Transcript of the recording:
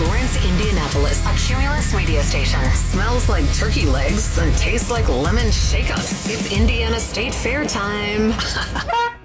Lawrence, Indianapolis, a Cumulus radio station. Smells like turkey legs and tastes like lemon shake-ups. It's Indiana State Fair time.